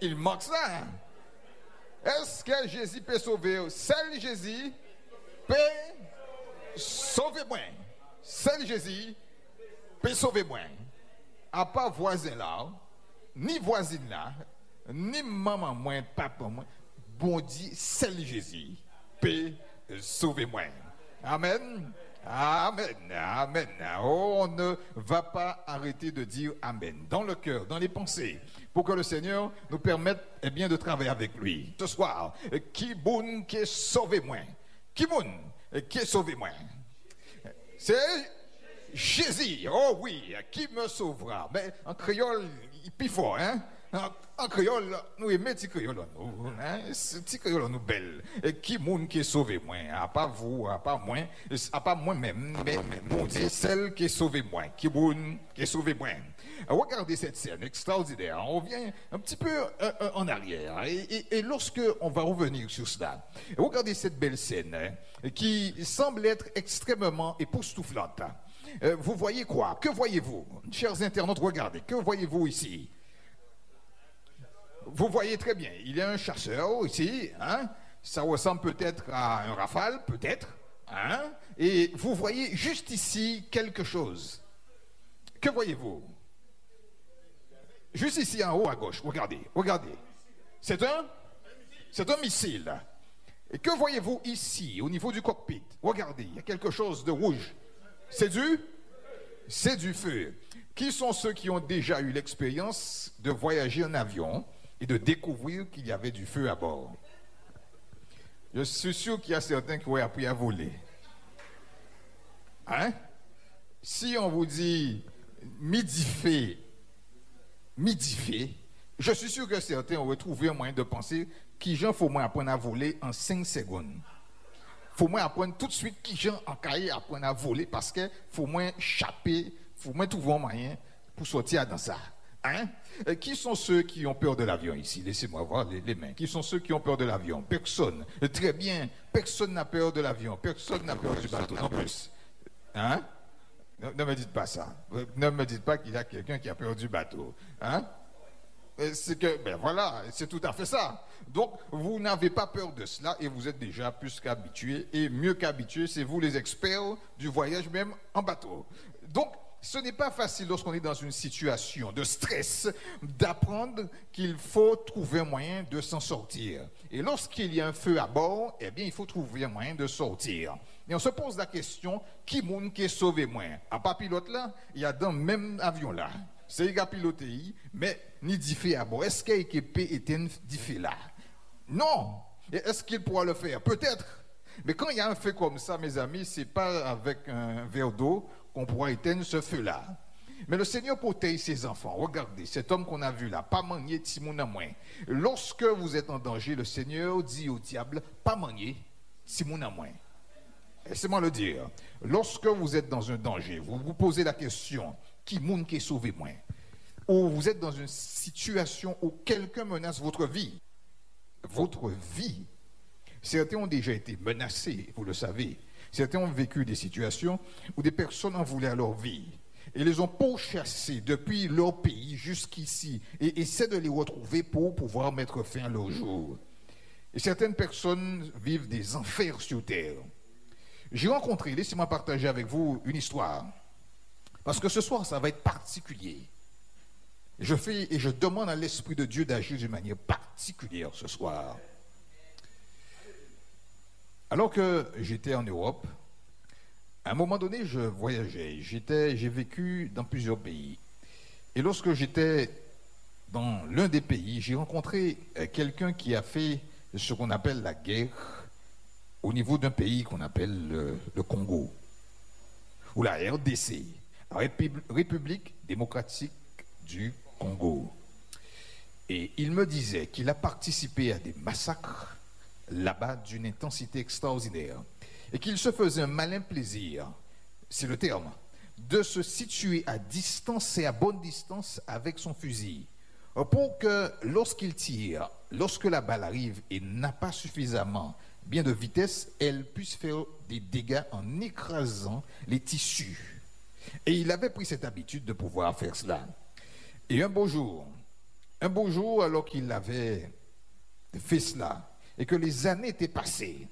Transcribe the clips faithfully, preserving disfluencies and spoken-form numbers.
il manque ça. Est-ce que Jésus peut sauver? Seul Jésus peut sauver moi. Seul Jésus peut sauver moi. À pas voisin là, ni voisine là, ni maman moi, papa moi, bon Dieu, seul Jésus peut sauver moi. Amen. Amen, amen. Oh, on ne va pas arrêter de dire amen dans le cœur, dans les pensées, pour que le Seigneur nous permette eh bien, de travailler avec lui. Ce soir, qui bon qui est sauvé moi? Qui bon qui est sauvé moi? C'est Jésus. Oh oui, qui me sauvera? Mais en créole, il plus fort, hein? En, en créole, nous aimons petit créole, nous, hein? Petit créole, nous belle. Et qui monde qui est sauvé moi? À pas vous, à pas moi, à pas moi-même, mais, mais mon Dieu, celle qui est sauvé moi. Qui monde qui est sauvé moi? Regardez cette scène extraordinaire. On vient un petit peu euh, euh, en arrière. Et, et, et lorsque on va revenir sur cela, regardez cette belle scène hein, qui semble être extrêmement époustouflante. Euh, vous voyez quoi? Que voyez-vous? Chers internautes, regardez. Que voyez-vous ici? Vous voyez très bien, il y a un chasseur ici, hein? Ça ressemble peut-être à un rafale, peut-être, hein? Et vous voyez juste ici quelque chose. Que voyez-vous? Juste ici en haut à gauche, regardez, regardez. C'est un, c'est un missile. Et que voyez-vous ici, au niveau du cockpit? Regardez, il y a quelque chose de rouge. C'est du, c'est du feu. Qui sont ceux qui ont déjà eu l'expérience de voyager en avion et de découvrir qu'il y avait du feu à bord? Je suis sûr qu'il y a certains qui ont appris à voler. Hein? Si on vous dit midi fait, midi fait, je suis sûr que certains auraient trouvé un moyen de penser qu'il faut moins apprendre à voler en cinq secondes. Il faut moins apprendre tout de suite qui gens en cahier apprendre à voler parce qu'il faut moins chapper, il faut moins trouver un moyen pour sortir dans ça. Hein? Euh, qui sont ceux qui ont peur de l'avion ici? Laissez-moi voir les, les mains. Qui sont ceux qui ont peur de l'avion? Personne. Euh, très bien. Personne n'a peur de l'avion. Personne n'a peur du bateau non plus. Hein? Ne, ne me dites pas ça. Ne me dites pas qu'il y a quelqu'un qui a peur du bateau. Hein? C'est que, ben voilà, c'est tout à fait ça. Donc, vous n'avez pas peur de cela et vous êtes déjà plus qu'habitués. Et mieux qu'habitués, c'est vous les experts du voyage même en bateau. Donc, ce n'est pas facile lorsqu'on est dans une situation de stress d'apprendre qu'il faut trouver un moyen de s'en sortir. Et lorsqu'il y a un feu à bord, eh bien, il faut trouver un moyen de sortir. Et on se pose la question, qui monde qui est sauvé moins? À pas pilote là, il y a dans le même avion là. C'est il a piloté, mais ni dit fait à bord. Est-ce qu'il était dit fait là? Non. Et est-ce qu'il pourra le faire? Peut-être. Mais quand il y a un feu comme ça, mes amis, c'est pas avec un verre d'eau qu'on pourra éteindre ce feu-là. Mais le Seigneur protège ses enfants. Regardez, cet homme qu'on a vu là, pas manier Timon à moins. Lorsque vous êtes en danger, le Seigneur dit au diable, pas manier Timon à moins. Laissez-moi le dire. Lorsque vous êtes dans un danger, vous vous posez la question, qui monde qui est sauvé moins? Ou vous êtes dans une situation où quelqu'un menace votre vie. Votre vie. Certains ont déjà été menacés, vous le savez. Certains ont vécu des situations où des personnes en voulaient à leur vie et les ont pourchassés depuis leur pays jusqu'ici et essaient de les retrouver pour pouvoir mettre fin à leur jour. Et certaines personnes vivent des enfers sur terre. J'ai rencontré, laissez-moi partager avec vous une histoire, parce que ce soir, ça va être particulier. Je fais et je demande à l'Esprit de Dieu d'agir d'une manière particulière ce soir. Alors que j'étais en Europe, à un moment donné, je voyageais. J'étais, j'ai vécu dans plusieurs pays. Et lorsque j'étais dans l'un des pays, j'ai rencontré quelqu'un qui a fait ce qu'on appelle la guerre au niveau d'un pays qu'on appelle le, le Congo, ou la R D C, la République démocratique du Congo. Et il me disait qu'il a participé à des massacres là-bas d'une intensité extraordinaire et qu'il se faisait un malin plaisir, c'est le terme, de se situer à distance et à bonne distance avec son fusil pour que lorsqu'il tire, lorsque la balle arrive et n'a pas suffisamment bien de vitesse, elle puisse faire des dégâts en écrasant les tissus. Et il avait pris cette habitude de pouvoir faire cela. Et un beau jour, Un beau jour, alors qu'il avait fait cela et que les années étaient passées,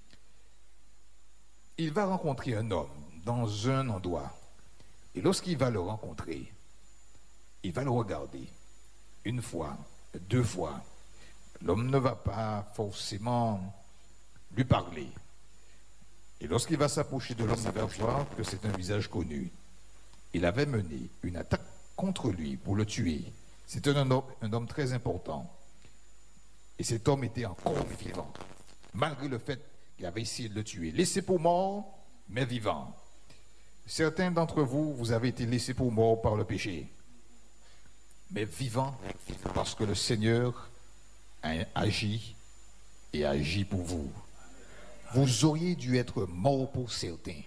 il va rencontrer un homme dans un endroit. Et lorsqu'il va le rencontrer, il va le regarder une fois, deux fois. L'homme ne va pas forcément lui parler. Et lorsqu'il va s'approcher de l'homme, il va voir que c'est un visage connu. Il avait mené une attaque contre lui pour le tuer. C'était un homme, un homme très important. Et cet homme était encore vivant, malgré le fait qu'il avait essayé de le tuer. Laissé pour mort, mais vivant. Certains d'entre vous, vous avez été laissés pour mort par le péché, mais vivant parce que le Seigneur a agi et agit pour vous. Vous auriez dû être mort pour certains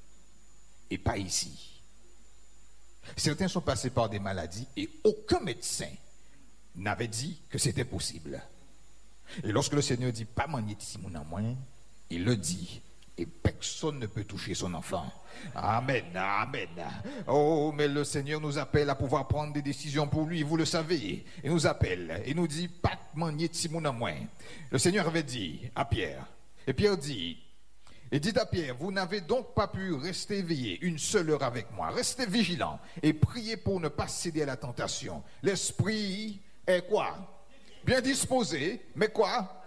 et pas ici. Certains sont passés par des maladies et aucun médecin n'avait dit que c'était possible. Et lorsque le Seigneur dit pas magnétisme en moins, il le dit et personne ne peut toucher son enfant. Amen, amen. Oh, mais le Seigneur nous appelle à pouvoir prendre des décisions pour lui, vous le savez. Il nous appelle et nous dit pas de magnétisme en moins. Le Seigneur avait dit à Pierre, et Pierre dit, et dit à Pierre, vous n'avez donc pas pu rester éveillé une seule heure avec moi. Restez vigilant et priez pour ne pas céder à la tentation. L'esprit est quoi? Bien disposé, mais quoi?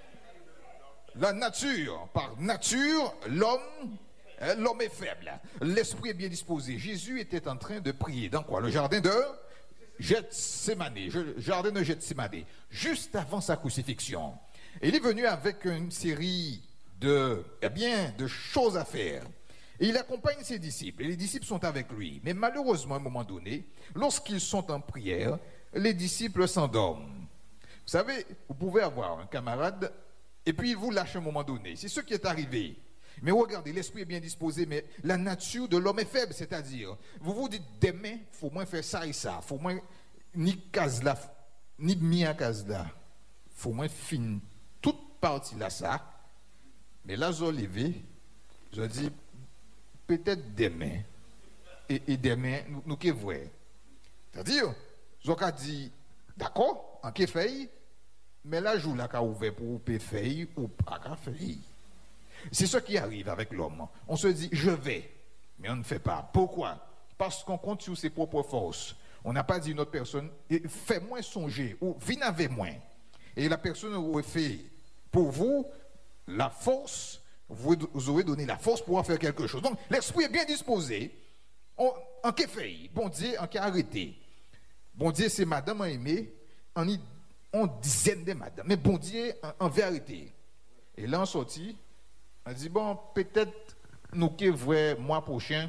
La nature. Par nature, l'homme, l'homme est faible. L'esprit est bien disposé. Jésus était en train de prier. Dans quoi? Le jardin de Gethsémane. Le jardin de Gethsémane. Juste avant sa crucifixion. Et il est venu avec une série de, eh bien, de choses à faire. Et il accompagne ses disciples. Et les disciples sont avec lui. Mais malheureusement, à un moment donné, lorsqu'ils sont en prière, les disciples s'endorment. Vous savez, vous pouvez avoir un camarade et puis il vous lâche à un moment donné. C'est ce qui est arrivé. Mais regardez, l'esprit est bien disposé, mais la nature de l'homme est faible. C'est-à-dire, vous vous dites, demain, il faut moins faire ça et ça. Il faut moins, ni case là, ni mi à case là. Il faut moins finir toute partie là, ça. Mais là, je levé, je dis, peut-être demain. Et, et demain, nous, nous qui voyons. C'est-à-dire, je dis, d'accord, en qui fait, mais là, je l'ai ouvert pour faire ou pas faire. C'est ce qui arrive avec l'homme. On se dit, je vais, mais on ne fait pas. Pourquoi? Parce qu'on compte sur ses propres forces. On n'a pas dit à une autre personne, fais-moi songer, ou viens avec moi. Et la personne aurait fait pour vous la force, vous aurez donné la force pour en faire quelque chose. Donc, l'esprit est bien disposé. On, en qui fait? Bon Dieu, en qui arrêté. Bon Dieu, c'est madame aimée, on y on dizaine de madame. Mais bon Dieu, en, en vérité. Et là, on sortit, on dit, bon, peut-être nous qui voyons mois prochain,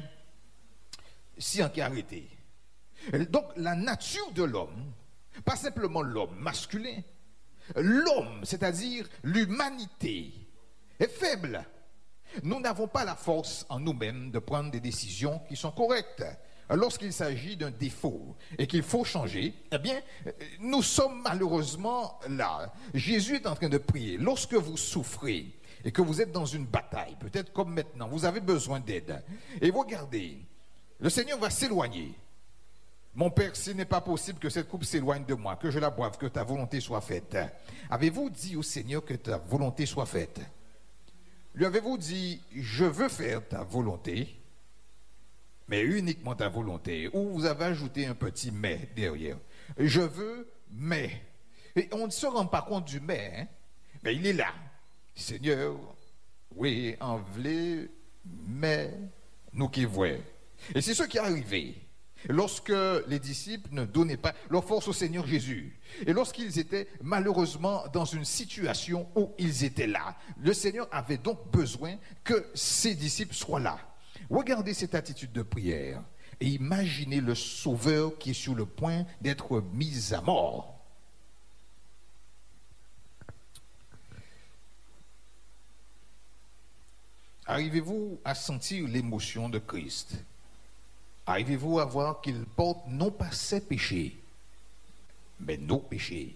si on qui arrêté. Donc, la nature de l'homme, pas simplement l'homme masculin, l'homme, c'est-à-dire l'humanité, est faible. Nous n'avons pas la force en nous-mêmes de prendre des décisions qui sont correctes. Lorsqu'il s'agit d'un défaut et qu'il faut changer, eh bien, nous sommes malheureusement là. Jésus est en train de prier. Lorsque vous souffrez et que vous êtes dans une bataille, peut-être comme maintenant, vous avez besoin d'aide. Et vous regardez, le Seigneur va s'éloigner. Mon Père, s'il n'est pas possible que cette coupe s'éloigne de moi, que je la boive, que ta volonté soit faite. Avez-vous dit au Seigneur que ta volonté soit faite? Lui avez-vous dit, je veux faire ta volonté, mais uniquement ta volonté, ou vous avez ajouté un petit mais derrière. Je veux, mais. Et on ne se rend pas compte du mais, hein? Mais il est là. Seigneur, oui, en v'lé, mais nous qui voyons. Et c'est ce qui est arrivé. Lorsque les disciples ne donnaient pas leur force au Seigneur Jésus, et lorsqu'ils étaient malheureusement dans une situation où ils étaient là, le Seigneur avait donc besoin que ses disciples soient là. Regardez cette attitude de prière et imaginez le Sauveur qui est sur le point d'être mis à mort. Arrivez-vous à sentir l'émotion de Christ? Arrivez-vous à voir qu'il porte non pas ses péchés, mais nos péchés?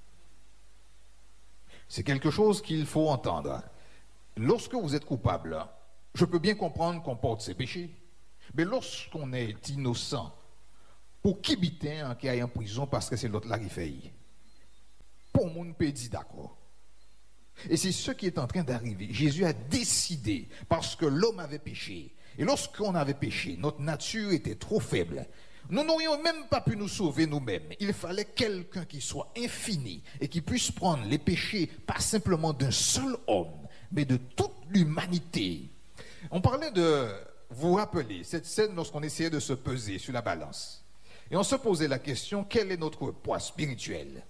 C'est quelque chose qu'il faut entendre. Lorsque vous êtes coupable, je peux bien comprendre qu'on porte ses péchés, mais lorsqu'on est innocent, pour qui bitin qui est en prison parce que c'est l'autre là qui fait. Pour mon peut dire d'accord. Et c'est ce qui est en train d'arriver. Jésus a décidé, parce que l'homme avait péché. Et lorsqu'on avait péché, notre nature était trop faible. Nous n'aurions même pas pu nous sauver nous-mêmes. Il fallait quelqu'un qui soit infini et qui puisse prendre les péchés, pas simplement d'un seul homme, mais de toute l'humanité. On parlait de, vous vous rappelez, cette scène lorsqu'on essayait de se peser sur la balance. Et on se posait la question, quel est notre poids spirituel?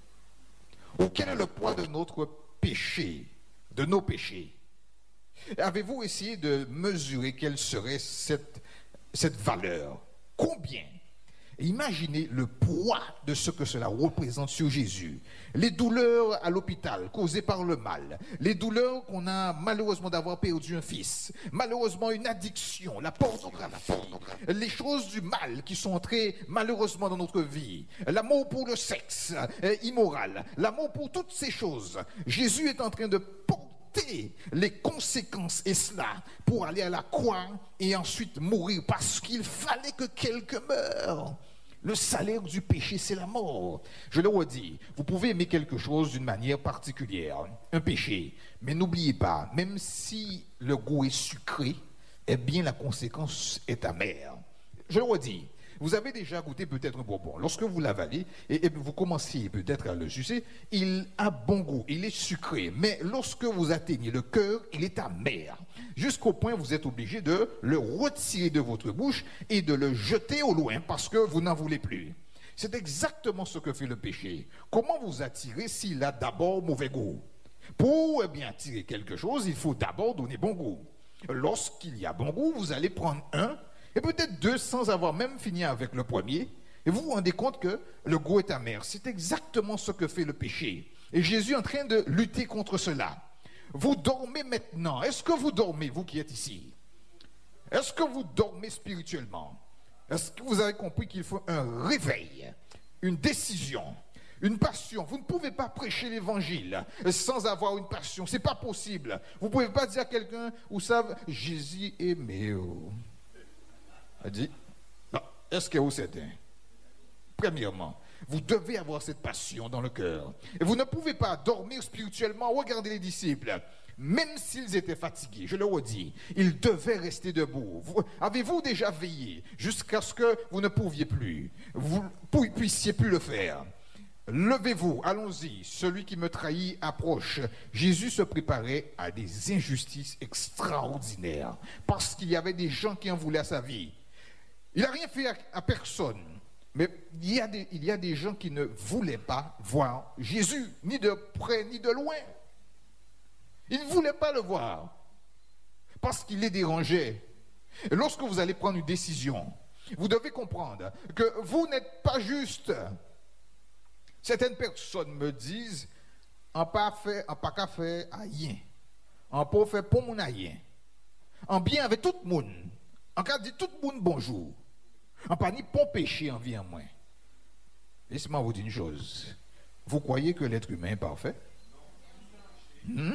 Ou quel est le poids de notre péché, de nos péchés? Avez-vous essayé de mesurer quelle serait cette, cette valeur? Combien? Imaginez le poids de ce que cela représente sur Jésus. Les douleurs à l'hôpital causées par le mal, les douleurs qu'on a malheureusement d'avoir perdu un fils, malheureusement une addiction, la pornographie, les choses du mal qui sont entrées malheureusement dans notre vie, l'amour pour le sexe euh, immoral, l'amour pour toutes ces choses. Jésus est en train de porter les conséquences et cela pour aller à la croix et ensuite mourir parce qu'il fallait que quelqu'un meure. Le salaire du péché, c'est la mort. Je le redis, vous pouvez aimer quelque chose d'une manière particulière, un péché, mais n'oubliez pas, même si le goût est sucré, eh bien la conséquence est amère. Je le redis, vous avez déjà goûté peut-être un bonbon. Lorsque vous l'avalez et, et vous commencez peut-être à le sucer, il a bon goût, il est sucré. Mais lorsque vous atteignez le cœur, il est amer. Jusqu'au point où vous êtes obligé de le retirer de votre bouche et de le jeter au loin parce que vous n'en voulez plus. C'est exactement ce que fait le péché. Comment vous attirer s'il a d'abord mauvais goût? Pour eh bien attirer quelque chose, il faut d'abord donner bon goût. Lorsqu'il y a bon goût, vous allez prendre un et peut-être deux sans avoir même fini avec le premier. Et vous vous rendez compte que le goût est amer. C'est exactement ce que fait le péché. Et Jésus est en train de lutter contre cela. Vous dormez maintenant. Est-ce que vous dormez, vous qui êtes ici? Est-ce que vous dormez spirituellement? Est-ce que vous avez compris qu'il faut un réveil, une décision, une passion? Vous ne pouvez pas prêcher l'évangile sans avoir une passion. Ce n'est pas possible. Vous ne pouvez pas dire à quelqu'un, vous savez, Jésus aimé. A dit, non, est-ce que vous êtes? Premièrement, vous devez avoir cette passion dans le cœur. Et vous ne pouvez pas dormir spirituellement. Regardez les disciples. Même s'ils étaient fatigués, je le redis, ils devaient rester debout. Vous, avez-vous déjà veillé jusqu'à ce que vous ne pouviez plus, vous ne puissiez plus le faire? Levez-vous, allons-y, celui qui me trahit approche. Jésus se préparait à des injustices extraordinaires parce qu'il y avait des gens qui en voulaient à sa vie. Il n'a rien fait à, à personne. Mais il y, a des, il y a des gens qui ne voulaient pas voir Jésus, ni de près, ni de loin. Ils ne voulaient pas le voir, parce qu'il les dérangeait. Et lorsque vous allez prendre une décision, vous devez comprendre que vous n'êtes pas juste. Certaines personnes me disent, en pas fait, en pas qu'à faire rien. En pas fait pour mon rien. En bien avec tout le monde. En cas dit tout le monde bonjour. En pas ni bon péché en vie en moins. Laissez-moi vous dire une chose. Vous croyez que l'être humain est parfait? hmm?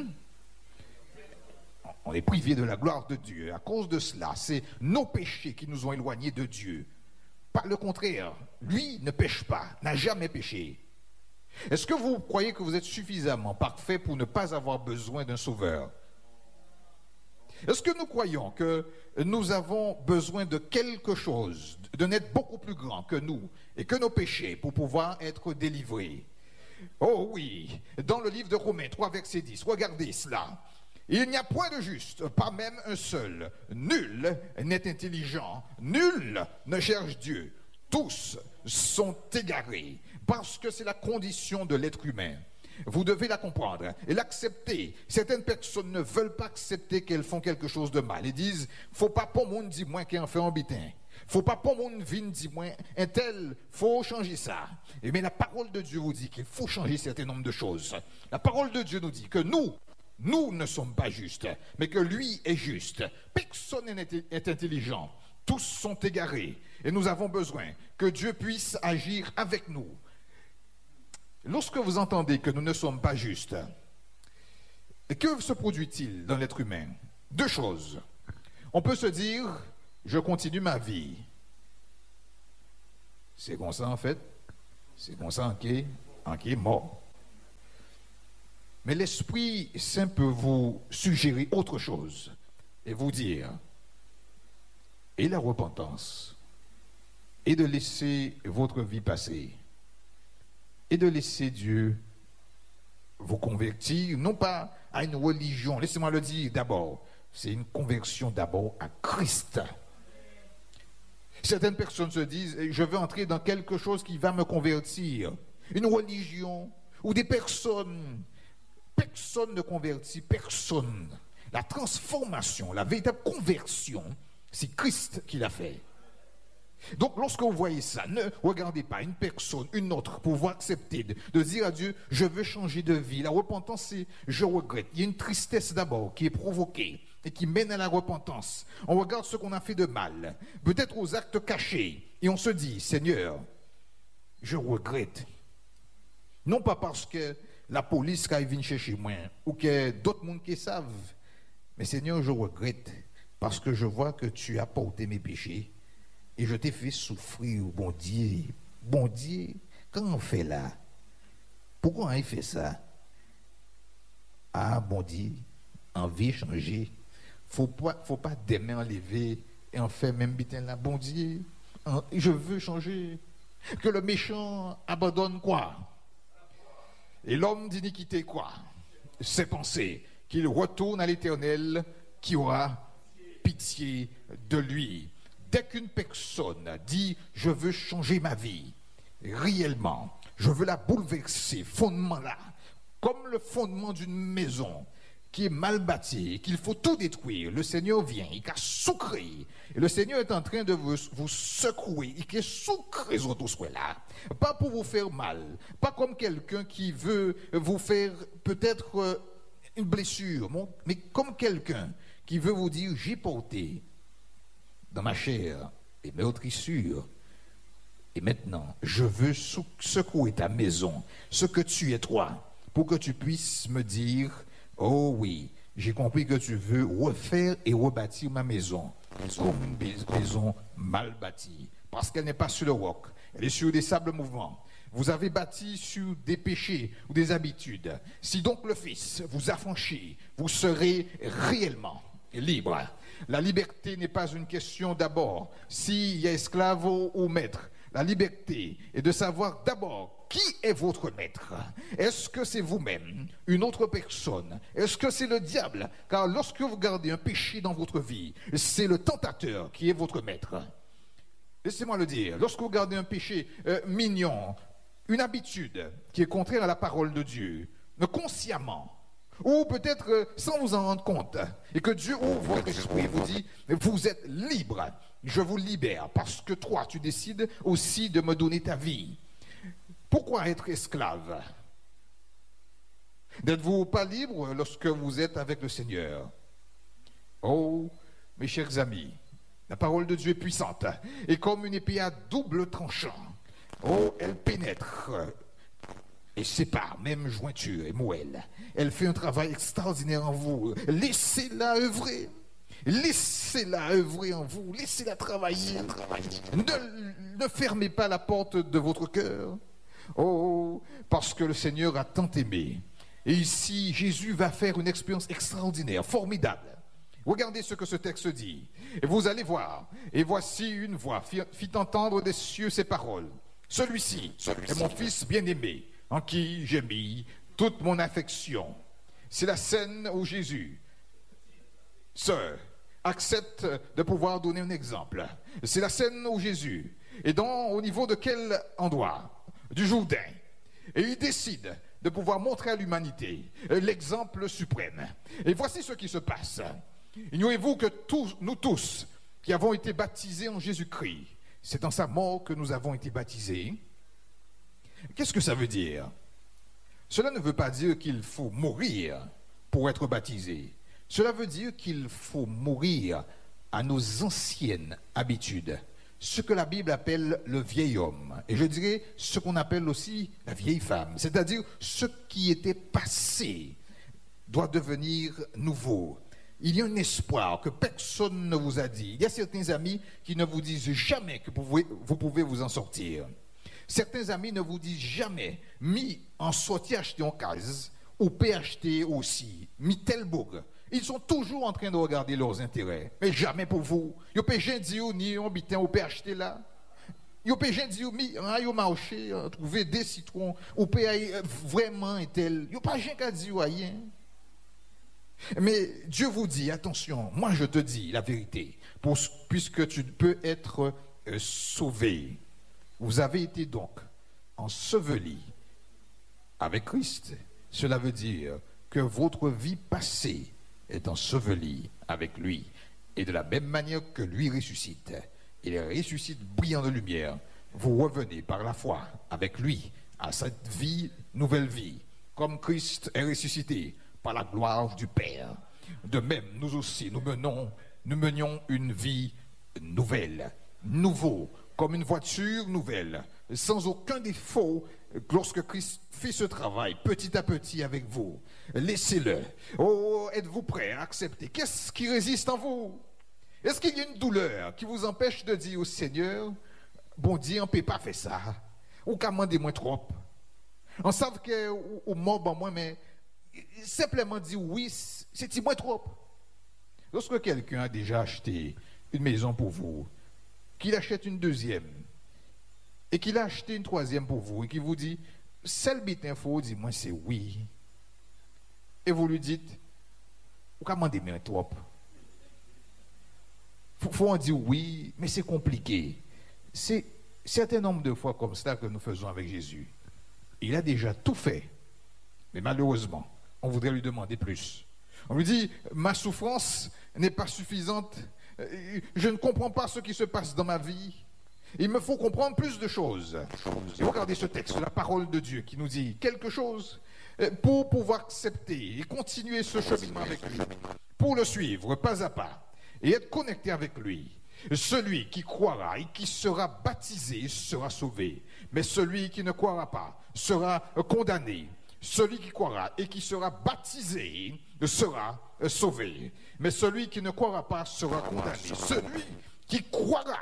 On est privé de la gloire de Dieu. À cause de cela, c'est nos péchés qui nous ont éloignés de Dieu. Pas le contraire. Lui ne pêche pas, n'a jamais péché. Est-ce que vous croyez que vous êtes suffisamment parfait pour ne pas avoir besoin d'un sauveur? Est-ce que nous croyons que nous avons besoin de quelque chose, d'un être beaucoup plus grand que nous et que nos péchés pour pouvoir être délivrés? Oh oui, dans le livre de Romains trois, verset dix, regardez cela. Il n'y a point de juste, pas même un seul. Nul n'est intelligent, nul ne cherche Dieu. Tous sont égarés, parce que c'est la condition de l'être humain. Vous devez la comprendre et l'accepter. Certaines personnes ne veulent pas accepter qu'elles font quelque chose de mal. Ils disent, faut pas pour monde dit moins qu'un fait en bitin. Faut pas pour monde vigne dit moins un tel, faut changer ça. Et bien la parole de Dieu vous dit qu'il faut changer un certain nombre de choses. La parole de Dieu nous dit que nous, nous ne sommes pas justes, mais que lui est juste. Personne n'est intelligent. Tous sont égarés. Et nous avons besoin que Dieu puisse agir avec nous. Lorsque vous entendez que nous ne sommes pas justes, que se produit-il dans l'être humain? Deux choses. On peut se dire, je continue ma vie. C'est comme ça en fait. C'est comme ça qui est mort. Mais l'Esprit Saint peut vous suggérer autre chose et vous dire, et la repentance, et de laisser votre vie passer, et de laisser Dieu vous convertir, non pas à une religion, laissez-moi le dire d'abord, c'est une conversion d'abord à Christ. Certaines personnes se disent, je veux entrer dans quelque chose qui va me convertir, une religion ou des personnes. Personne ne convertit personne. La transformation, la véritable conversion, c'est Christ qui l'a fait. Donc lorsque vous voyez ça, ne regardez pas une personne, une autre, pour vous accepter de, de dire à Dieu, je veux changer de vie. La repentance, c'est je regrette. Il y a une tristesse d'abord qui est provoquée et qui mène à la repentance. On regarde ce qu'on a fait de mal, peut-être aux actes cachés, et on se dit, Seigneur, je regrette. Non pas parce que la police qui vient chercher moi, ou que d'autres monde qui savent, mais Seigneur, je regrette, parce que je vois que tu as porté mes péchés, et je t'ai fait souffrir, bon Dieu. Bon Dieu, quand on fait là, pourquoi on fait ça? Ah, bon Dieu, envie changer. Faut pas, faut pas des mains enlevées et en fait même bitin là, bon Dieu, je veux changer. Que le méchant abandonne quoi? Et l'homme d'iniquité quoi? Ses pensées, qu'il retourne à l'Éternel qui aura pitié de lui. Dès qu'une personne dit « je veux changer ma vie », réellement, je veux la bouleverser, fondement là, comme le fondement d'une maison qui est mal bâtie, qu'il faut tout détruire, le Seigneur vient, il a sucré, et le Seigneur est en train de vous, vous secouer, il a sucré tout ce là, pas pour vous faire mal, pas comme quelqu'un qui veut vous faire peut-être une blessure, mais comme quelqu'un qui veut vous dire « j'ai porté » dans ma chair et meurtrissure. Et maintenant, je veux secouer ta maison, ce que tu es toi, pour que tu puisses me dire, oh oui, j'ai compris que tu veux refaire et rebâtir ma maison, comme une maison mal bâtie, parce qu'elle n'est pas sur le roc, elle est sur des sables mouvants. Vous avez bâti sur des péchés ou des habitudes. Si donc le Fils vous affranchit, vous serez réellement libre. La liberté n'est pas une question d'abord s'il y a esclave ou maître. La liberté est de savoir d'abord qui est votre maître. Est-ce que c'est vous-même, une autre personne? Est-ce que c'est le diable? Car lorsque vous gardez un péché dans votre vie, c'est le tentateur qui est votre maître. Laissez-moi le dire. Lorsque vous gardez un péché euh, mignon, une habitude qui est contraire à la parole de Dieu, consciemment, ou peut-être sans vous en rendre compte, et que Dieu ouvre votre esprit et vous dit, vous êtes libre, je vous libère, parce que toi, tu décides aussi de me donner ta vie. Pourquoi être esclave? N'êtes-vous pas libre lorsque vous êtes avec le Seigneur? Oh, mes chers amis, la parole de Dieu est puissante, et comme une épée à double tranchant, oh, elle pénètre et sépare, même jointure et moelle. Elle fait un travail extraordinaire en vous. Laissez-la œuvrer. Laissez-la œuvrer en vous. Laissez-la travailler. Ne, ne fermez pas la porte de votre cœur. Oh, parce que le Seigneur a tant aimé. Et ici, Jésus va faire une expérience extraordinaire, formidable. Regardez ce que ce texte dit. Et vous allez voir. Et voici une voix fit, fit entendre des cieux ces paroles. Celui-ci Celui-ci est mon fils bien-aimé, en qui j'ai mis toute mon affection. C'est la scène où Jésus, sœur, accepte de pouvoir donner un exemple. C'est la scène où Jésus est dans, au niveau de quel endroit? Du Jourdain. Et il décide de pouvoir montrer à l'humanité l'exemple suprême. Et voici ce qui se passe. Ignorez-vous que tous, nous tous qui avons été baptisés en Jésus-Christ, c'est en sa mort que nous avons été baptisés. Qu'est-ce que ça veut dire? Cela ne veut pas dire qu'il faut mourir pour être baptisé. Cela veut dire qu'il faut mourir à nos anciennes habitudes. Ce que la Bible appelle le vieil homme. Et je dirais ce qu'on appelle aussi la vieille femme. C'est-à-dire ce qui était passé doit devenir nouveau. il y a un espoir que personne ne vous a dit. Il y a certains amis qui ne vous disent jamais que vous pouvez vous, pouvez vous en sortir. Certains amis ne vous disent jamais, mis en sortie acheter en case, ou peut acheter aussi, mis tel bourg. Ils sont toujours en train de regarder leurs intérêts, mais jamais pour vous. Ils ne peuvent pas dire, ni un bitin, ou peut acheter là. Ils ne peuvent pas dire, mi, au marché, trouver des citrons, ou peut vraiment tel. Ils ne peuvent pas dire rien. Mais Dieu vous dit, attention, moi je te dis la vérité, pour, puisque tu peux être euh, sauvé. Vous avez été donc enseveli avec Christ. Cela veut dire que votre vie passée est ensevelie avec lui. Et de la même manière que lui ressuscite, il ressuscite brillant de lumière, vous revenez par la foi avec lui à cette vie, nouvelle vie, comme Christ est ressuscité par la gloire du Père. De même, nous aussi, nous menons, nous menions une vie nouvelle, nouveau, comme une voiture nouvelle, sans aucun défaut, lorsque Christ fait ce travail petit à petit avec vous. Laissez-le. Oh, êtes-vous prêt à accepter? Qu'est-ce qui résiste en vous? Est-ce qu'il y a une douleur qui vous empêche de dire au Seigneur, bon Dieu, on ne peut pas faire ça, ou qu'à demander moins trop? On sait que au mort, bon, moi, mais simplement dire oui, c'est moins trop. Lorsque quelqu'un a déjà acheté une maison pour vous, qu'il achète une deuxième, et qu'il a acheté une troisième pour vous, et qu'il vous dit, celle bitin faut, dis-moi, c'est oui. Et vous lui dites, ou qu'à demander moins trop? Il faut en dire oui, mais c'est compliqué. C'est un certain nombre de fois comme ça que nous faisons avec Jésus. Il a déjà tout fait, mais malheureusement, on voudrait lui demander plus. On lui dit, ma souffrance n'est pas suffisante, je ne comprends pas ce qui se passe dans ma vie, il me faut comprendre plus de choses. Et regardez ce texte, la parole de Dieu qui nous dit quelque chose pour pouvoir accepter et continuer ce cheminement avec lui, pour le suivre pas à pas et être connecté avec lui. Celui qui croira et qui sera baptisé sera sauvé, mais celui qui ne croira pas sera condamné. Celui qui croira et qui sera baptisé sera sauvé, mais celui qui ne croira pas sera condamné. Celui qui croira,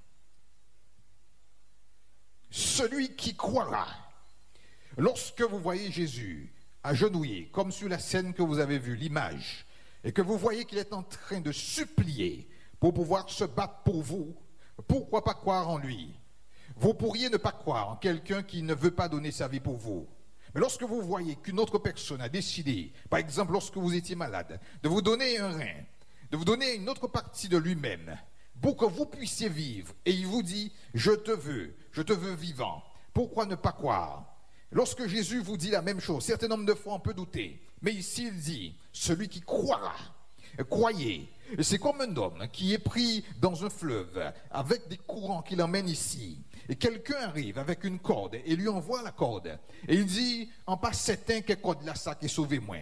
celui qui croira, lorsque vous voyez Jésus agenouillé, comme sur la scène que vous avez vue, l'image, et que vous voyez qu'il est en train de supplier pour pouvoir se battre pour vous, pourquoi pas croire en lui? Vous pourriez ne pas croire en quelqu'un qui ne veut pas donner sa vie pour vous. Mais lorsque vous voyez qu'une autre personne a décidé, par exemple lorsque vous étiez malade, de vous donner un rein, de vous donner une autre partie de lui-même, pour que vous puissiez vivre, et il vous dit, je te veux, je te veux vivant, pourquoi ne pas croire? Lorsque Jésus vous dit la même chose, certain nombre de fois on peut douter, mais ici il dit, celui qui croira, croyez. C'est comme un homme qui est pris dans un fleuve avec des courants qui l'emmènent ici. Et quelqu'un arrive avec une corde et lui envoie la corde. Et il dit, en pas certain que corde là ça qui est sauvé moi.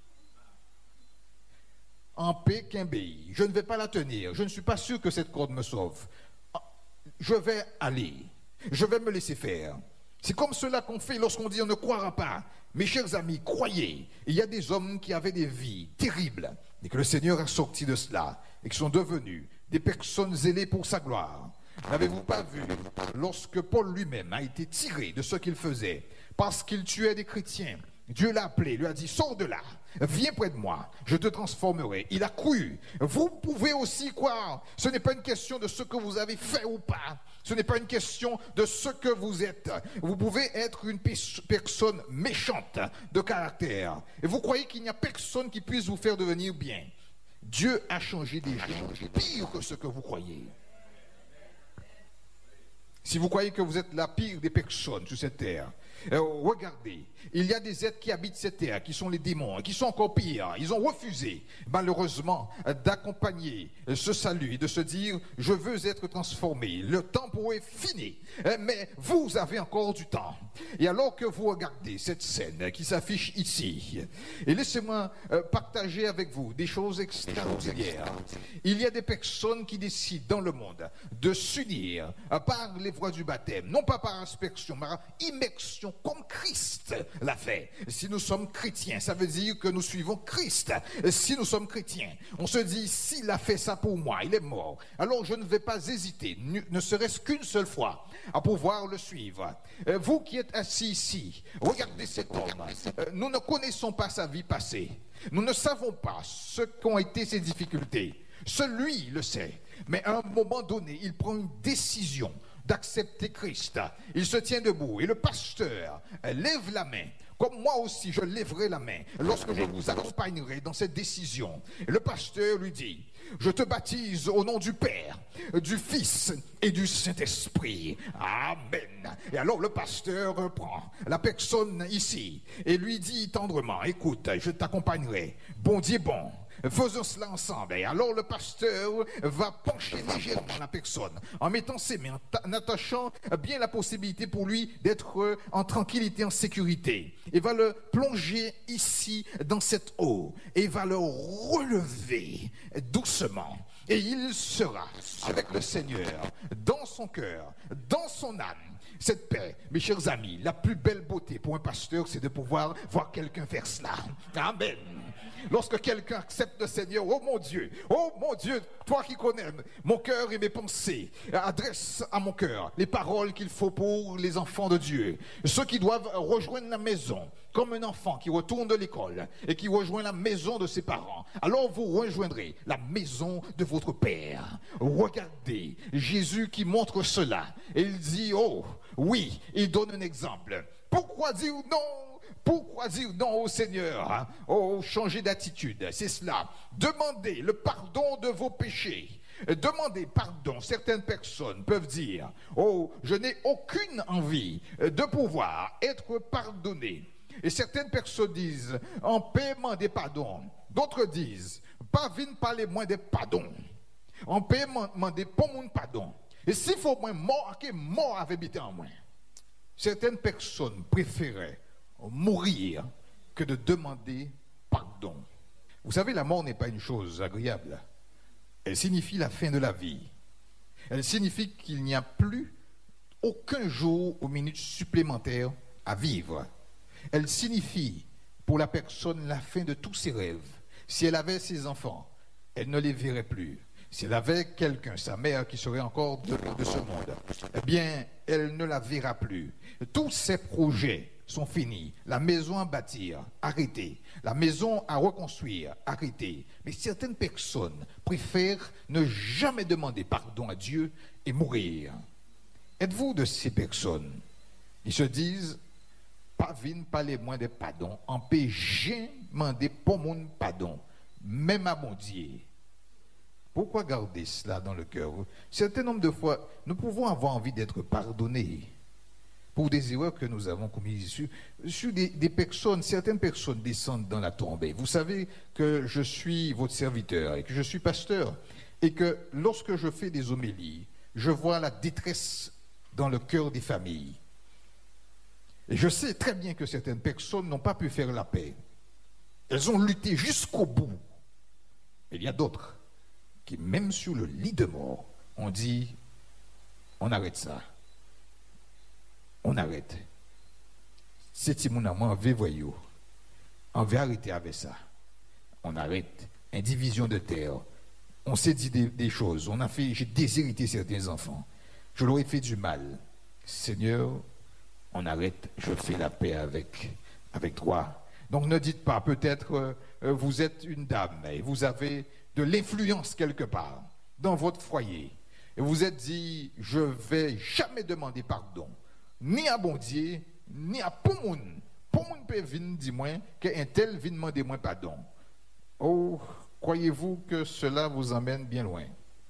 En paix qu'un pays, je ne vais pas la tenir. Je ne suis pas sûr que cette corde me sauve. Je vais aller. Je vais me laisser faire. C'est comme cela qu'on fait lorsqu'on dit on ne croira pas. Mes chers amis, croyez. Il y a des hommes qui avaient des vies terribles et que le Seigneur a sorti de cela et qui sont devenus des personnes zélées pour sa gloire. N'avez-vous pas vu lorsque Paul lui-même a été tiré de ce qu'il faisait parce qu'il tuait des chrétiens? Dieu l'a appelé, lui a dit, sors de là, viens près de moi, je te transformerai. Il a cru. Vous pouvez aussi croire. Ce n'est pas une question de ce que vous avez fait ou pas. Ce n'est pas une question de ce que vous êtes. Vous pouvez être une personne méchante de caractère. Et vous croyez qu'il n'y a personne qui puisse vous faire devenir bien. Dieu a changé des gens pire que ce que vous croyez. Si vous croyez que vous êtes la pire des personnes sur cette terre, euh, regardez, il y a des êtres qui habitent cette terre, qui sont les démons, qui sont encore pires. Ils ont refusé, malheureusement, d'accompagner ce salut et de se dire, je veux être transformé. Le temps pour eux est fini, mais vous avez encore du temps. Et alors que vous regardez cette scène qui s'affiche ici, et laissez-moi euh, partager avec vous des choses extraordinaires. Il y a des personnes qui décident dans le monde de s'unir par les voies du baptême, non pas par inspection, mais par immersion faisons comme Christ l'a fait. Si nous sommes chrétiens, ça veut dire que nous suivons Christ. Si nous sommes chrétiens, on se dit, s'il a fait ça pour moi, il est mort, alors je ne vais pas hésiter, ne serait-ce qu'une seule fois, à pouvoir le suivre. Vous qui êtes assis ici, regardez cet homme. Nous ne connaissons pas sa vie passée. Nous ne savons pas ce qu'ont été ses difficultés. Celui le sait. Mais à un moment donné, il prend une décision d'accepter Christ. Il se tient debout et le pasteur lève la main. Comme moi aussi, je lèverai la main lorsque je vous accompagnerai dans cette décision. Et le pasteur lui dit, je te baptise au nom du Père, du Fils et du Saint-Esprit. Amen. Et alors le pasteur reprend la personne ici et lui dit tendrement, écoute, je t'accompagnerai. Bon Dieu bon. Faisons cela ensemble. Et alors le pasteur va pencher légèrement la personne en mettant ses mains, en attachant bien la possibilité pour lui d'être en tranquillité, en sécurité. Et va le plonger ici dans cette eau et va le relever doucement. Et il sera avec le Seigneur dans son cœur, dans son âme. Cette paix, mes chers amis, la plus belle beauté pour un pasteur, c'est de pouvoir voir quelqu'un faire cela. Amen. Lorsque quelqu'un accepte le Seigneur, oh mon Dieu, oh mon Dieu, toi qui connais mon cœur et mes pensées, adresse à mon cœur les paroles qu'il faut pour les enfants de Dieu. Ceux qui doivent rejoindre la maison, comme un enfant qui retourne de l'école et qui rejoint la maison de ses parents. Alors vous rejoindrez la maison de votre Père. Regardez, Jésus qui montre cela. Et il dit, oh oui, il donne un exemple. Pourquoi dire non? Pourquoi dire non au Seigneur? Hein? Oh, changer d'attitude, c'est cela. Demandez le pardon de vos péchés. Demandez pardon. Certaines personnes peuvent dire, oh, je n'ai aucune envie de pouvoir être pardonné. Et certaines personnes disent, en paiement des pardons. D'autres disent, pas vine parler moins des pardons. En paiement des pardon. Et s'il faut moins mort, que mort avait habité en moins. Certaines personnes préféraient mourir que de demander pardon. Vous savez, la mort n'est pas une chose agréable. Elle signifie la fin de la vie. Elle signifie qu'il n'y a plus aucun jour ou minute supplémentaire à vivre. Elle signifie pour la personne la fin de tous ses rêves. Si elle avait ses enfants, elle ne les verrait plus. Si elle avait quelqu'un, sa mère qui serait encore de, de ce monde, eh bien, elle ne la verra plus. Tous ses projets sont finis. La maison à bâtir, arrêtée. La maison à reconstruire, arrêtée. Mais certaines personnes préfèrent ne jamais demander pardon à Dieu et mourir. Êtes-vous de ces personnes? Ils se disent, pas vine parler moins de pardon, en paix, j'ai demandé pour mon pardon, même à mon Dieu. Pourquoi garder cela dans le cœur? Certain nombre de fois, nous pouvons avoir envie d'être pardonnés pour des erreurs que nous avons commises sur, sur des, des personnes. Certaines personnes descendent dans la tombée. Vous savez que je suis votre serviteur et que je suis pasteur et que lorsque je fais des homélies, je vois la détresse dans le cœur des familles. Et je sais très bien que certaines personnes n'ont pas pu faire la paix. Elles ont lutté jusqu'au bout. Mais il y a d'autres qui, même sur le lit de mort, ont dit, on arrête ça. On arrête. C'est mon amour, on voyou. On va arrêter avec ça. On arrête. Indivision de terre. On s'est dit des, des choses. On a fait, j'ai déshérité certains enfants. Je leur ai fait du mal. Seigneur, on arrête. Je fais la paix avec, avec toi. Donc ne dites pas, peut-être euh, vous êtes une dame et vous avez de l'influence quelque part dans votre foyer. Et vous êtes dit, je ne vais jamais demander pardon, ni à bon Dieu, ni à pour moun. Pour moun peut venir dire moi qu'un tel vient demander moi pardon. Oh, croyez-vous que cela vous emmène bien loin?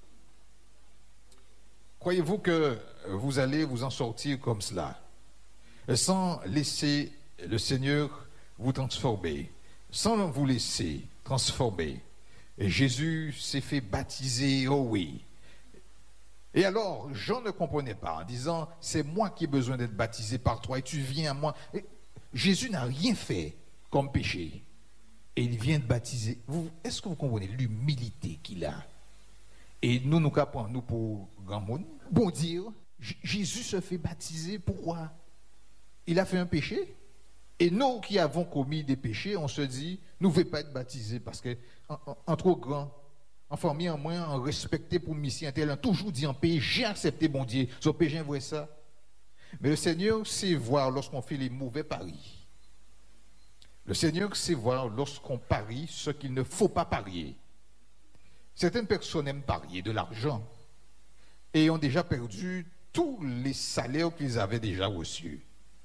Croyez-vous que vous allez vous en sortir comme cela, sans laisser le Seigneur vous transformer, sans vous laisser transformer? Et Jésus s'est fait baptiser, oh oui. Et alors, Jean ne comprenait pas en disant, c'est moi qui ai besoin d'être baptisé par toi et tu viens à moi. Et Jésus n'a rien fait comme péché. Et il vient de baptiser. Vous, est-ce que vous comprenez l'humilité qu'il a? Et nous, nous capons, nous pour grand monde, bon dire, J- Jésus se fait baptiser, pourquoi? il a fait un péché. Et nous qui avons commis des péchés, on se dit, nous ne voulons pas être baptisés parce que, en, en, en trop grand, en famille, en moins, en respecté pour mission, tel, toujours dit en paix, j'ai accepté bon Dieu, son péché, j'ai vu ça. Mais le Seigneur sait voir lorsqu'on fait les mauvais paris. Le Seigneur sait voir lorsqu'on parie ce qu'il ne faut pas parier. Certaines personnes aiment parier de l'argent et ont déjà perdu tous les salaires qu'ils avaient déjà reçus.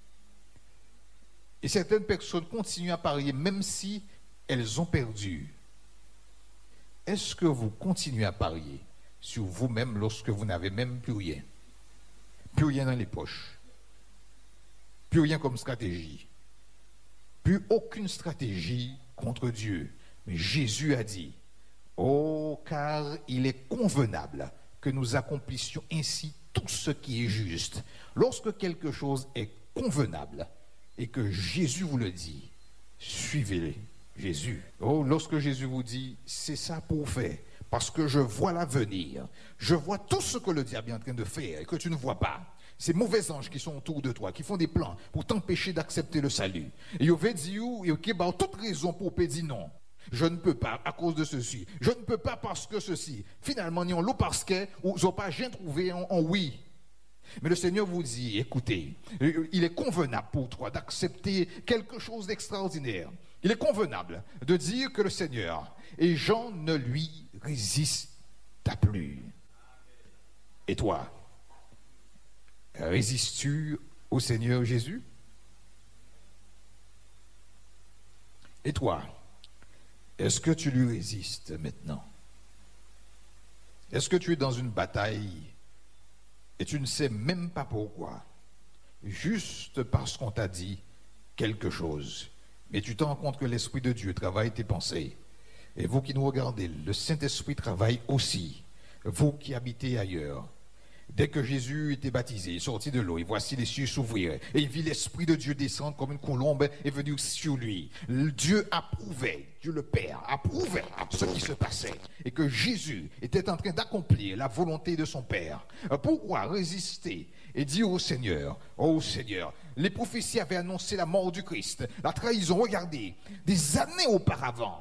Et certaines personnes continuent à parier même si elles ont perdu. Est-ce que vous continuez à parier sur vous-même lorsque vous n'avez même plus rien? Plus rien dans les poches. Plus rien comme stratégie. Plus aucune stratégie contre Dieu. Mais Jésus a dit, oh, car il est convenable que nous accomplissions ainsi tout ce qui est juste. Lorsque quelque chose est convenable et que Jésus vous le dit, suivez Jésus. Oh, lorsque Jésus vous dit, c'est ça pour faire, parce que je vois l'avenir, je vois tout ce que le diable est en train de faire et que tu ne vois pas. Ces mauvais anges qui sont autour de toi, qui font des plans pour t'empêcher d'accepter le salut. Et ils veulent dire, et bah, toute raison pour dire non. Je ne peux pas à cause de ceci. Je ne peux pas parce que ceci. Finalement, ils ont l'eau parce que, ou ils n'ont pas rien trouvé en, en oui. Mais le Seigneur vous dit, écoutez, il est convenable pour toi d'accepter quelque chose d'extraordinaire. Il est convenable de dire que le Seigneur, et Jean ne lui résiste plus. Et toi, résistes-tu au Seigneur Jésus? Et toi, est-ce que tu lui résistes maintenant? Est-ce que tu es dans une bataille et tu ne sais même pas pourquoi? Juste parce qu'on t'a dit quelque chose. Mais tu te rends compte que l'Esprit de Dieu travaille tes pensées. Et vous qui nous regardez, le Saint-Esprit travaille aussi. Vous qui habitez ailleurs. Dès que Jésus était baptisé, il est sorti de l'eau, et voici les cieux s'ouvrir, et il vit l'Esprit de Dieu descendre comme une colombe et venir sur lui. Dieu approuvait, Dieu le Père approuvait ce qui se passait, et que Jésus était en train d'accomplir la volonté de son Père. Pourquoi résister et dire au Seigneur, oh Seigneur, les prophéties avaient annoncé la mort du Christ, la trahison, regardez, des années auparavant,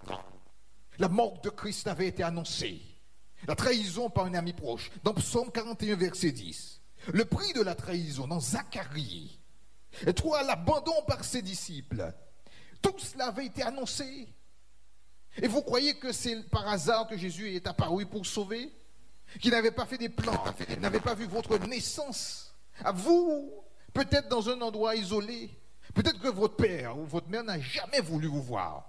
la mort de Christ avait été annoncée. La trahison par un ami proche, dans Psaume quarante et un, verset dix. Le prix de la trahison, dans Zacharie. Et toi, l'abandon par ses disciples. Tout cela avait été annoncé. Et vous croyez que c'est par hasard que Jésus est apparu pour sauver? Qu'il n'avait pas fait des plans, qu'il n'avait pas vu votre naissance. À vous, peut-être dans un endroit isolé. Peut-être que votre père ou votre mère n'a jamais voulu vous voir.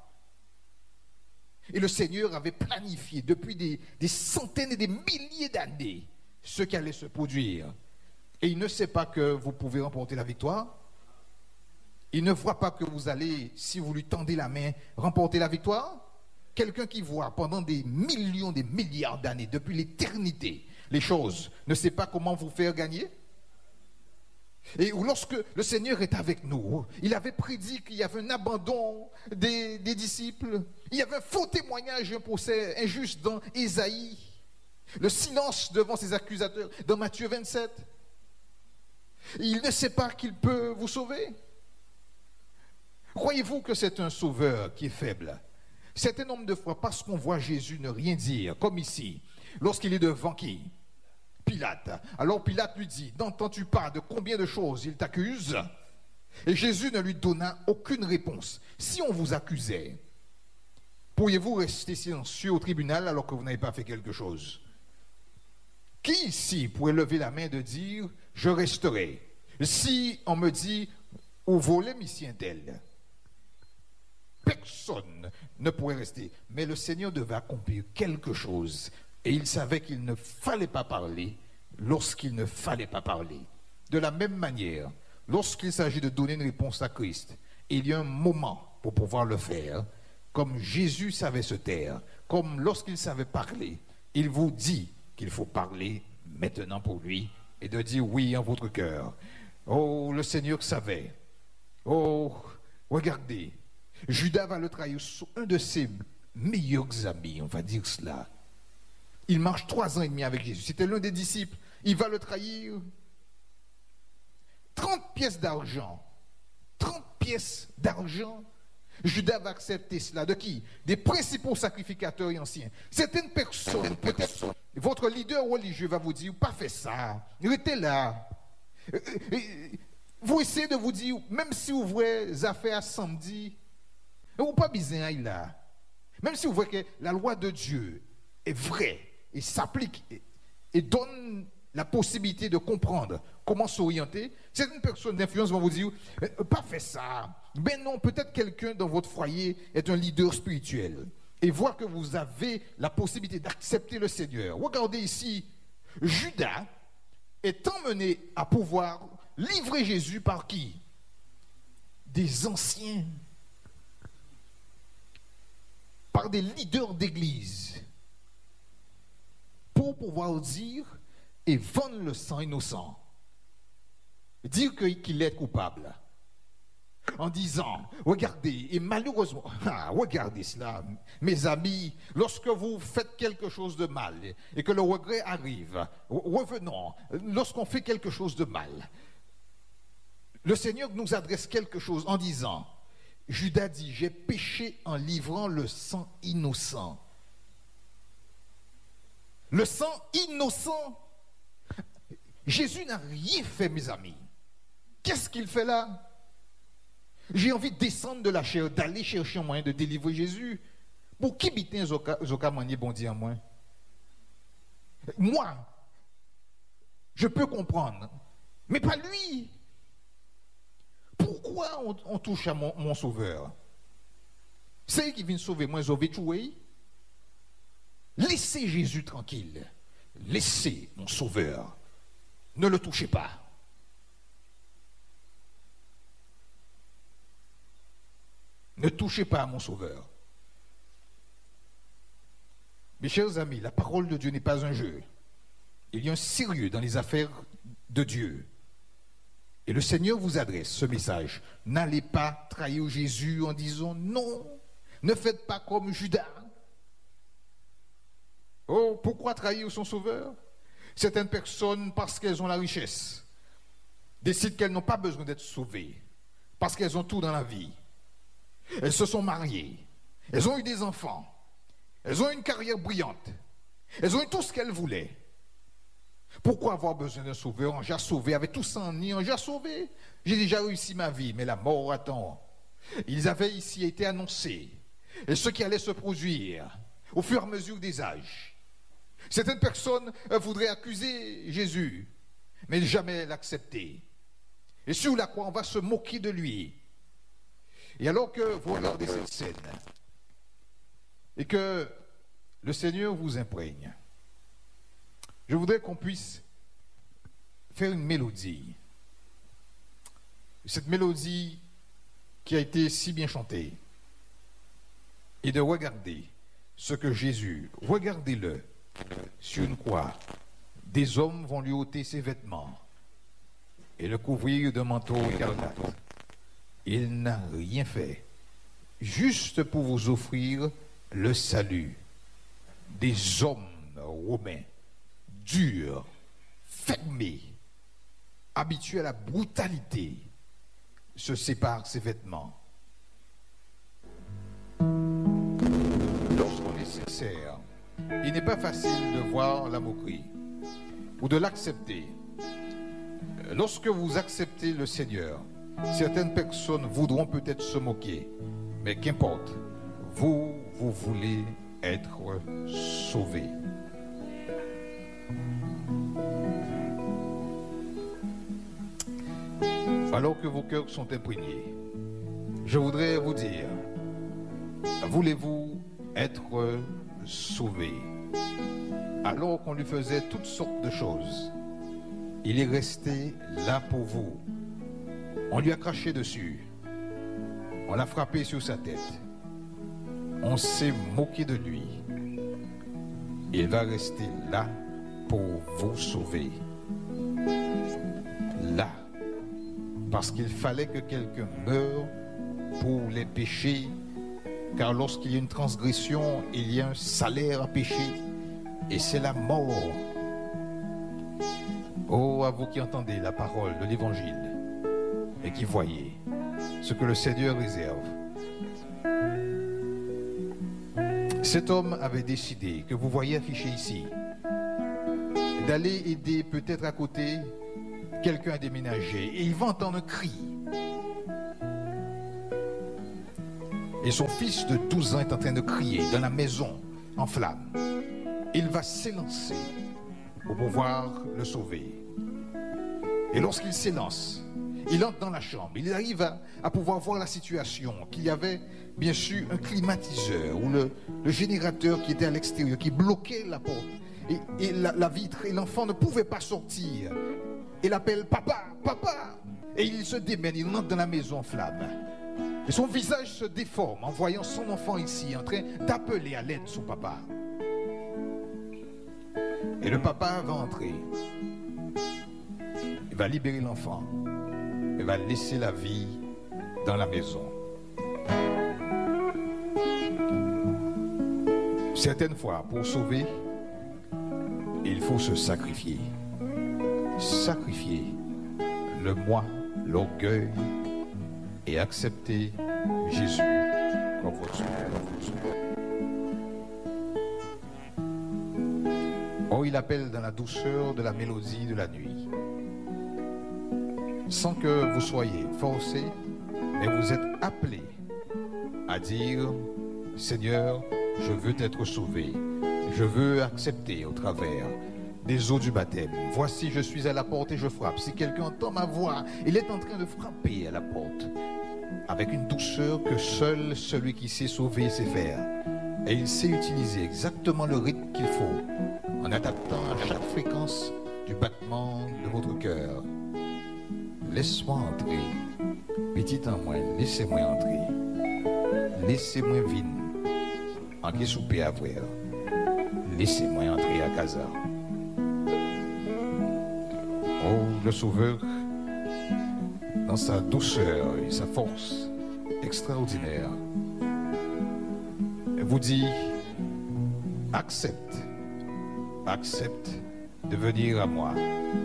Et le Seigneur avait planifié depuis des, des centaines et des milliers d'années ce qui allait se produire. Et il ne sait pas que vous pouvez remporter la victoire. Il ne voit pas que vous allez, si vous lui tendez la main, remporter la victoire. Quelqu'un qui voit pendant des millions, des milliards d'années, depuis l'éternité, les choses, ne sait pas comment vous faire gagner. Et lorsque le Seigneur est avec nous, il avait prédit qu'il y avait un abandon des, des disciples. Il y avait un faux témoignage, un procès injuste dans Ésaïe. Le silence devant ses accusateurs dans Matthieu vingt-sept. Il ne sait pas qu'il peut vous sauver. Croyez-vous que c'est un sauveur qui est faible? Certain nombre de fois, parce qu'on voit Jésus ne rien dire, comme ici, lorsqu'il est devant qui? Pilate. Alors Pilate lui dit, n'entends-tu pas de combien de choses il t'accuse? Et Jésus ne lui donna aucune réponse. Si on vous accusait, pourriez-vous rester silencieux au tribunal alors que vous n'avez pas fait quelque chose? Qui ici pourrait lever la main de dire, je resterai? Si on me dit, où voler mission tel? Personne ne pourrait rester. Mais le Seigneur devait accomplir quelque chose. Et il savait qu'il ne fallait pas parler lorsqu'il ne fallait pas parler. De la même manière, lorsqu'il s'agit de donner une réponse à Christ, il y a un moment pour pouvoir le faire. Comme Jésus savait se taire, comme lorsqu'il savait parler, il vous dit qu'il faut parler maintenant pour lui et de dire oui en votre cœur. Oh, le Seigneur savait. Oh, regardez, Judas va le trahir, un de ses meilleurs amis, on va dire cela. Il marche trois ans et demi avec Jésus. C'était l'un des disciples. Il va le trahir. trente pièces d'argent pièces d'argent. Judas va accepter cela. De qui? Des principaux sacrificateurs et anciens. Certaines personnes, peut-être, votre leader religieux va vous dire, pas fait ça, restez là. Vous essayez de vous dire, même si vous voyez les affaires samedi, vous pas besoin d'aller là. Même si vous voyez que la loi de Dieu est vraie et s'applique et, et donne la possibilité de comprendre comment s'orienter, certaines personnes d'influence vont vous dire, pas fait ça. Ben non, peut-être quelqu'un dans votre foyer est un leader spirituel et voit que vous avez la possibilité d'accepter le Seigneur. Regardez ici, Judas est emmené à pouvoir livrer Jésus par qui? Des anciens, par des leaders d'église, pour pouvoir dire et vendre le sang innocent, dire qu'il est coupable, en disant, regardez, et malheureusement, ah, regardez cela, mes amis, lorsque vous faites quelque chose de mal et que le regret arrive, revenons, lorsqu'on fait quelque chose de mal, le Seigneur nous adresse quelque chose en disant, Judas dit, j'ai péché en livrant le sang innocent. Le sang innocent. Jésus n'a rien fait, mes amis. Qu'est-ce qu'il fait là? J'ai envie de descendre de la chair, d'aller chercher un moyen de délivrer Jésus. Pour qui bitin Zoka Manier bon Dieu à moi? Moi, je peux comprendre, mais pas lui. Pourquoi on, on touche à mon, mon sauveur? C'est lui qui vient sauver moi, sauver tout. Laissez Jésus tranquille. Laissez mon sauveur. Ne le touchez pas. Ne touchez pas à mon sauveur. Mes chers amis, la parole de Dieu n'est pas un jeu. Il y a un sérieux dans les affaires de Dieu. Et le Seigneur vous adresse ce message. N'allez pas trahir Jésus en disant non. Ne faites pas comme Judas. Oh, pourquoi trahir son sauveur? Certaines personnes, parce qu'elles ont la richesse, décident qu'elles n'ont pas besoin d'être sauvées. Parce qu'elles ont tout dans la vie. Elles se sont mariées. Elles ont eu des enfants. Elles ont une carrière brillante. Elles ont eu tout ce qu'elles voulaient. Pourquoi avoir besoin d'un sauveur? On déjà sauvé, avec tout ça en nid, on déjà sauvé. J'ai déjà réussi ma vie, mais la mort attend. Ils avaient ici été annoncés. Et ce qui allait se produire au fur et à mesure des âges. Certaines personnes voudraient accuser Jésus, mais jamais l'accepter. Et sur la croix, on va se moquer de lui. Et alors que vous regardez cette scène, et que le Seigneur vous imprègne, je voudrais qu'on puisse faire une mélodie. Cette mélodie qui a été si bien chantée. Et de regarder ce que Jésus, regardez-le, sur une croix, des hommes vont lui ôter ses vêtements et le couvrir de manteau écarlate. Il n'a rien fait, juste pour vous offrir le salut. Des hommes romains, durs, fermés, habitués à la brutalité, se séparent ses vêtements. Lorsqu'on est sincère, il n'est pas facile de voir la moquerie ou de l'accepter. Lorsque vous acceptez le Seigneur, certaines personnes voudront peut-être se moquer, mais qu'importe, vous, vous voulez être sauvés. Alors que vos cœurs sont imprégnés, je voudrais vous dire, voulez-vous être sauvés? Alors qu'on lui faisait toutes sortes de choses, il est resté là pour vous. On lui a craché dessus, on l'a frappé sur sa tête, on s'est moqué de lui. Il va rester là pour vous sauver. Là, parce qu'il fallait que quelqu'un meure pour les péchés, car lorsqu'il y a une transgression, il y a un salaire à péché, et c'est la mort. Oh, à vous qui entendez la parole de l'Évangile et qui voyez ce que le Seigneur réserve. Cet homme avait décidé, que vous voyez affiché ici, d'aller aider peut-être à côté quelqu'un à déménager. Et il va entendre un cri. Et son fils de douze ans est en train de crier dans la maison en flammes. Il va s'élancer pour pouvoir le sauver. Et lorsqu'il s'élance, il entre dans la chambre. Il arrive à, à pouvoir voir la situation, qu'il y avait bien sûr un climatiseur ou le, le générateur qui était à l'extérieur, qui bloquait la porte et, et la, la vitre. Et l'enfant ne pouvait pas sortir. Il appelle « Papa, papa !» Et il se démène, il entre dans la maison en flammes. Et son visage se déforme en voyant son enfant ici, en train d'appeler à l'aide son papa. Et le papa va entrer. Il va libérer l'enfant. Il va laisser la vie dans la maison. Certaines fois, pour sauver, il faut se sacrifier. Sacrifier le moi, l'orgueil et accepter Jésus comme votre sauveur. Oh, il appelle dans la douceur de la mélodie de la nuit. Sans que vous soyez forcés, mais vous êtes appelés à dire « Seigneur, je veux être sauvé. Je veux accepter au travers des eaux du baptême. Voici, je suis à la porte et je frappe. Si quelqu'un entend ma voix, il est en train de frapper à la porte avec une douceur que seul celui qui sait sauver sait faire. Et il sait utiliser exactement le rythme qu'il faut en adaptant à chaque fréquence du battement de votre cœur. Laisse-moi entrer. Petit en moi, laissez-moi entrer. Laissez-moi vine. En qui souper à voir. Laissez-moi entrer à casa. Oh, le Sauveur, dans sa douceur et sa force extraordinaire, vous dit, accepte, accepte de venir à moi.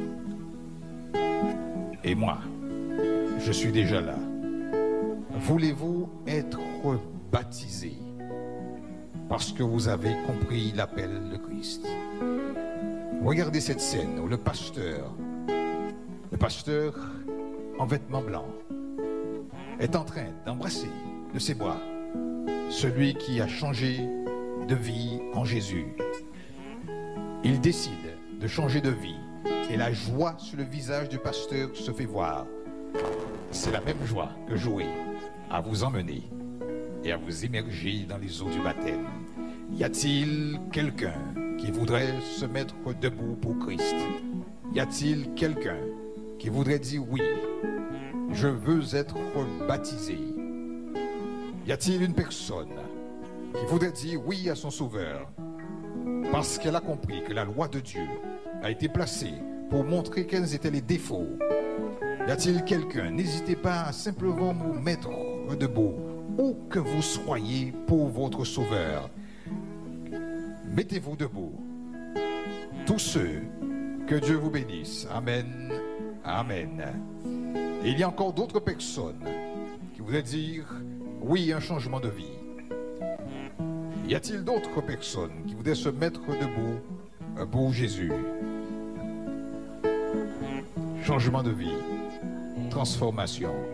Et moi, je suis déjà là. Voulez-vous être baptisé parce que vous avez compris l'appel de Christ? Regardez cette scène où le pasteur, le pasteur en vêtements blancs, est en train d'embrasser de ses bras celui qui a changé de vie en Jésus. Il décide de changer de vie et la joie sur le visage du pasteur se fait voir. C'est la même joie que Joé à vous emmener et à vous immerger dans les eaux du baptême. Y a-t-il quelqu'un qui voudrait se mettre debout pour Christ? Y a-t-il quelqu'un qui voudrait dire oui, je veux être baptisé? Y a-t-il une personne qui voudrait dire oui à son Sauveur parce qu'elle a compris que la loi de Dieu a été placée pour montrer quels étaient les défauts? Y a-t-il quelqu'un? N'hésitez pas à simplement vous mettre debout, où que vous soyez, pour votre Sauveur. Mettez-vous debout. Tous ceux, que Dieu vous bénisse. Amen. Amen. Et il y a encore d'autres personnes qui voudraient dire oui, un changement de vie. Y a-t-il d'autres personnes qui voudraient se mettre debout pour Jésus? Changement de vie, transformation.